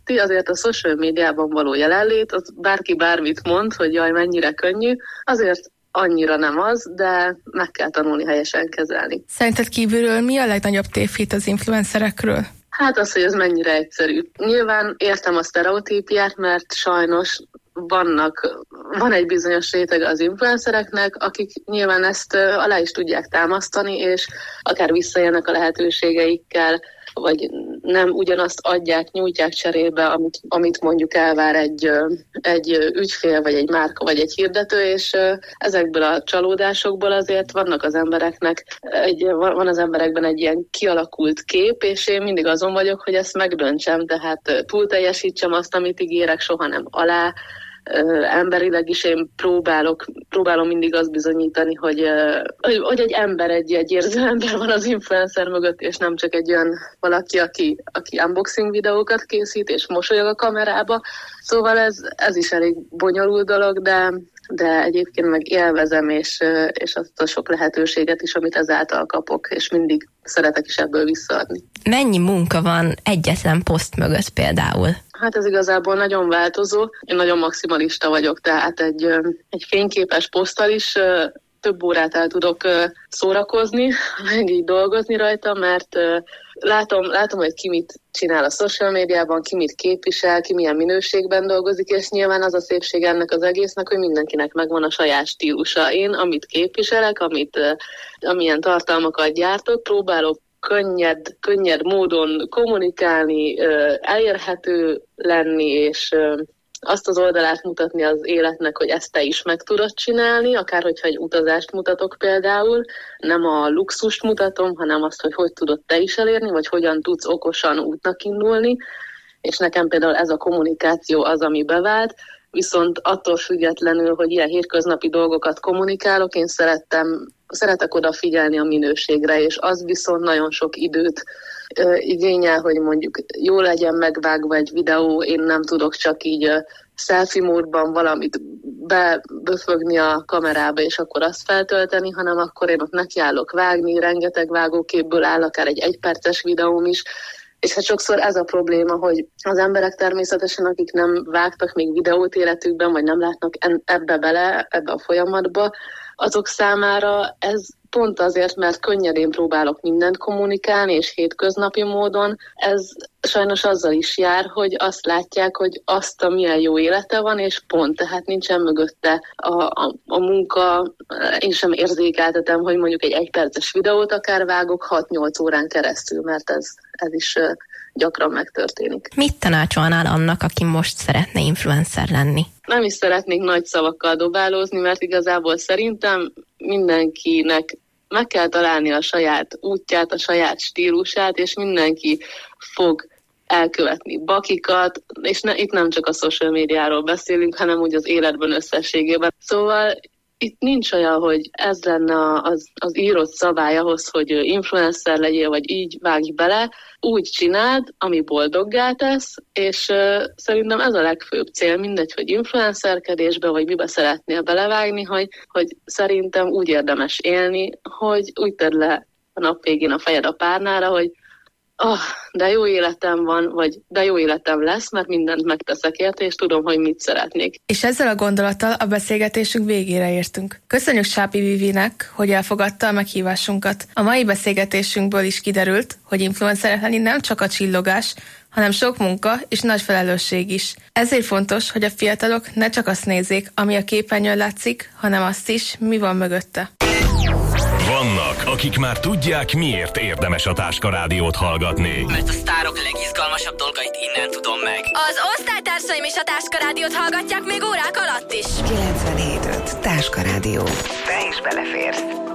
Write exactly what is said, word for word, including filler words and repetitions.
közötti azért a social médiában való jelenlét, az bárki bármit mond, hogy jaj, mennyire könnyű, azért annyira nem az, de meg kell tanulni helyesen kezelni. Szerinted kívülről mi a legnagyobb tévhit az influencerekről? Hát az, hogy ez mennyire egyszerű. Nyilván értem a sztereotípiát, mert sajnos vannak, van egy bizonyos réteg az influencereknek, akik nyilván ezt alá is tudják támasztani, és akár visszaélnek a lehetőségeikkel, vagy nem ugyanazt adják, nyújtják cserébe, amit, amit mondjuk elvár egy, egy ügyfél, vagy egy márka, vagy egy hirdető, és ezekből a csalódásokból azért vannak az embereknek, egy, van az emberekben egy ilyen kialakult kép, és én mindig azon vagyok, hogy ezt megdöntsem, tehát túl teljesítsem azt, amit ígérek, soha nem alá. Emberileg is én próbálok, próbálom mindig azt bizonyítani, hogy, hogy, hogy egy ember, egy, egy érző ember van az influencer mögött, és nem csak egy olyan valaki, aki, aki unboxing videókat készít, és mosolyog a kamerába. Szóval ez, ez is elég bonyolult dolog, de, de egyébként meg élvezem, és, és azt a sok lehetőséget is, amit ezáltal kapok, és mindig szeretek is ebből visszaadni. Mennyi munka van egyetlen poszt mögött például? Hát ez igazából nagyon változó. Én nagyon maximalista vagyok, tehát egy, egy fényképes poszttal is több órát el tudok szórakozni, meg így dolgozni rajta, mert látom, látom, hogy ki mit csinál a social médiában, ki mit képvisel, ki milyen minőségben dolgozik, és nyilván az a szépség ennek az egésznek, hogy mindenkinek megvan a saját stílusa. Én, amit képviselek, amit, amilyen tartalmakat gyártok, próbálok könnyed, könnyed módon kommunikálni, elérhető lenni, és azt az oldalát mutatni az életnek, hogy ezt te is meg tudod csinálni, akár hogyha egy utazást mutatok például, nem a luxust mutatom, hanem azt, hogy hogy tudod te is elérni, vagy hogyan tudsz okosan útnak indulni, és nekem például ez a kommunikáció az, ami bevált, viszont attól függetlenül, hogy ilyen hétköznapi dolgokat kommunikálok, én szerettem, szeretek odafigyelni a minőségre, és az viszont nagyon sok időt ö, igényel, hogy mondjuk jól legyen megvágva egy videó, én nem tudok csak így ö, selfie módban valamit beböfögni a kamerába, és akkor azt feltölteni, hanem akkor én ott nekiállok vágni, rengeteg vágóképből áll, akár egy egyperces videóm is. És hát sokszor ez a probléma, hogy az emberek természetesen, akik nem vágtak még videót életükben, vagy nem látnak ebbe bele, ebbe a folyamatba, azok számára ez pont azért, mert könnyedén próbálok mindent kommunikálni, és hétköznapi módon, ez sajnos azzal is jár, hogy azt látják, hogy azt a milyen jó élete van, és pont, tehát nincsen mögötte a, a, a munka, én sem érzékeltetem, hogy mondjuk egy egyperces videót akár vágok hat-nyolc órán keresztül, mert ez, ez is gyakran megtörténik. Mit tanácsolnál annak, aki most szeretne influencer lenni? Nem is szeretnék nagy szavakkal dobálózni, mert igazából szerintem mindenkinek meg kell találni a saját útját, a saját stílusát, és mindenki fog elkövetni bakikat, és ne, itt nem csak a social médiáról beszélünk, hanem úgy az életben összességében. Szóval itt nincs olyan, hogy ez lenne az, az írott szabály ahhoz, hogy influencer legyél, vagy így vágj bele, úgy csináld, ami boldoggá tesz, és uh, szerintem ez a legfőbb cél, mindegy, hogy influencerkedésbe, vagy mibe szeretnél belevágni, hogy, hogy szerintem úgy érdemes élni, hogy úgy tedd le a nap végén a fejed a párnára, hogy oh, de jó életem van, vagy de jó életem lesz, mert mindent megteszek érte, és tudom, hogy mit szeretnék. És ezzel a gondolattal a beszélgetésünk végére értünk. Köszönjük Sápi Vivinek, hogy elfogadta a meghívásunkat. A mai beszélgetésünkből is kiderült, hogy influencerek lenni nem csak a csillogás, hanem sok munka és nagy felelősség is. Ezért fontos, hogy a fiatalok ne csak azt nézzék, ami a képernyőn látszik, hanem azt is, mi van mögötte. Vannak, akik már tudják, miért érdemes a Táska Rádiót hallgatni. Mert a sztárok legizgalmasabb dolgait innen tudom meg. Az osztálytársaim is a Táska Rádiót hallgatják még órák alatt is. kilencvenhét öt Táska Rádió. Te is beleférsz.